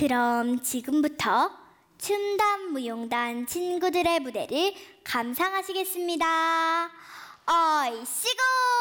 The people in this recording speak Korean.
그럼 지금부터 춤단 무용단 친구들의 무대를 감상하시겠습니다. 얼씨구!